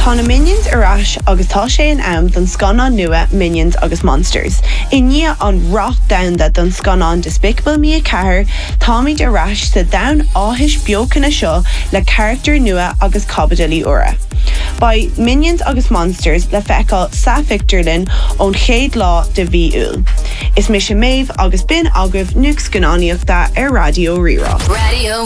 Tá na Minions arás agus tá sé an am don scanán nua Minions agus Monsters. I ní an rock damda don scanán Despicable Me 4, táimid arás sa dain áthis beocanna seo le character nua agus cabadilí ura. By Minions agus Monsters le feicáil Sa Victorlin ón chéad lá de bhí úl. Is mis sé méh agus bin agah nuac scanáníochta ar Radio Rirá. Radio